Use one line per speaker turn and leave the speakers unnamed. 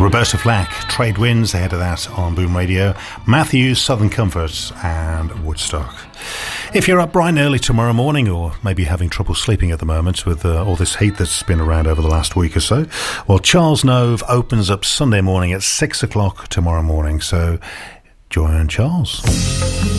Roberta Flack, Trade Winds, ahead of that on Boom Radio. Matthews, Southern Comfort, and Woodstock. If you're up bright and early tomorrow morning, or maybe having trouble sleeping at the moment with all this heat that's been around over the last week or so, well, Charles Nove opens up Sunday morning at 6 o'clock tomorrow morning, so join Charles.